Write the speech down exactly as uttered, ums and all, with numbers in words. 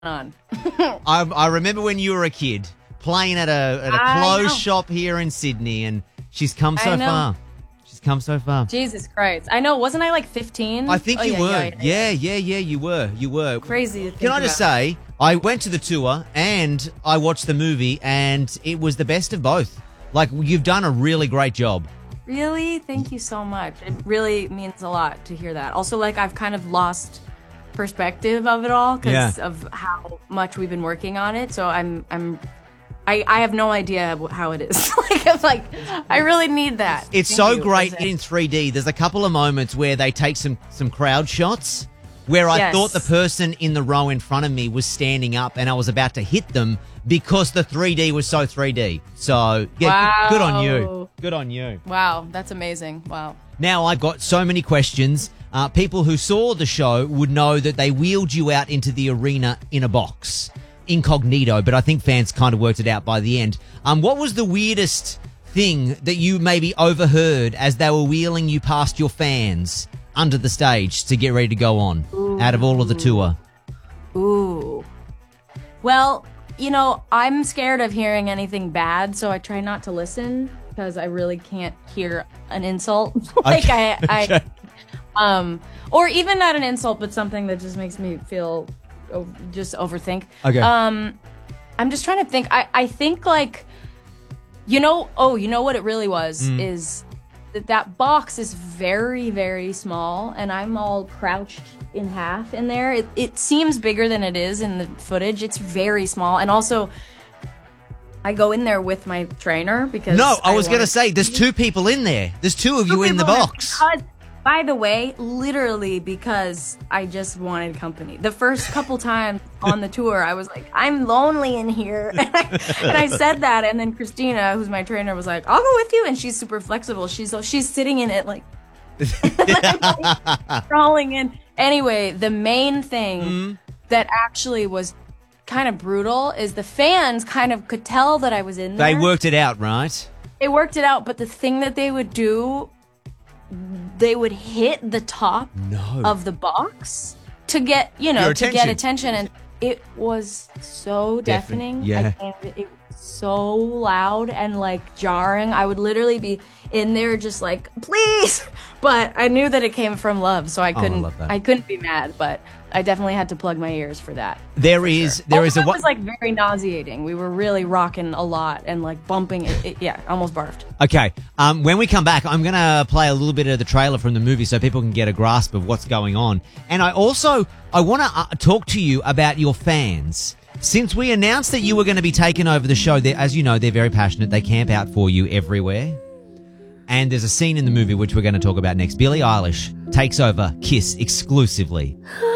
on? I, I remember when you were a kid playing at a at a I clothes know. shop here in Sydney, and she's come so I know. far. She's come so far. Jesus Christ. I know. Wasn't I like fifteen? I think Oh, you yeah, were. Yeah, Yeah, yeah, yeah, you were. You were. Crazy to think Can I just about. say, I went to the tour and I watched the movie, and it was the best of both. Like, you've done a really great job. Really? Thank you so much. It really means a lot to hear that. Also, like, I've kind of lost perspective of it all because Yeah. of how much we've been working on it. So I'm, I'm, I, I have no idea how it is. like, I'm like, I really need that. It's Thank so you. great That's it. in three D. There's a couple of moments where they take some, some crowd shots where I Yes. thought the person in the row in front of me was standing up and I was about to hit them because the three D was so three D. So, yeah, Wow. good on you. Good on you. Wow, that's amazing. Wow. Now, I've got so many questions. Uh, people who saw the show would know that they wheeled you out into the arena in a box, incognito, but I think fans kind of worked it out by the end. Um, what was the weirdest thing that you maybe overheard as they were wheeling you past your fans under the stage to get ready to go on out of all of the tour? Ooh. Well, you know, I'm scared of hearing anything bad, so I try not to listen because I really can't hear an insult. like Okay, I, okay. I, um, or even not an insult, but something that just makes me feel, oh, just overthink. Okay. Um, I'm just trying to think. I, I think like, you know, oh, you know what it really was Mm. is that that box is very, very small, and I'm all crouched in half in there. It, it seems bigger than it is in the footage. It's very small, and also I go in there with my trainer because No, I was going to wanna- say, there's two people in there. There's two of you in the People in- box. because- by the way, literally because I just wanted company. The first couple times on the tour, I was like, I'm lonely in here. And I, and I said that. And then Christina, who's my trainer, was like, I'll go with you. And she's super flexible. She's she's sitting in it like, like crawling in. Anyway, the main thing Mm-hmm. that actually was kind of brutal is the fans kind of could tell that I was in there. They worked it out, right? They worked it out, but the thing that they would do, they would hit the top No. of the box to get, you know, Your to get attention. attention. And it was so Deafening, deafening. yeah. I can't, it was so loud and like jarring. I would literally be in there just like, please. But I knew that it came from love, so I Oh, I couldn't, love that. I couldn't be mad, but I definitely had to plug my ears for that. There is, there is Also, a it one. was like very nauseating. We were really rocking a lot and like bumping it. it yeah, almost barfed. Okay, um, when we come back, I'm going to play a little bit of the trailer from the movie so people can get a grasp of what's going on. And I also, I want to uh, talk to you about your fans. Since we announced that you were going to be taking over the show, they- as you know, they're very passionate. They camp out for you everywhere. And there's a scene in the movie which we're going to talk about next. Billie Eilish takes over Kiss exclusively.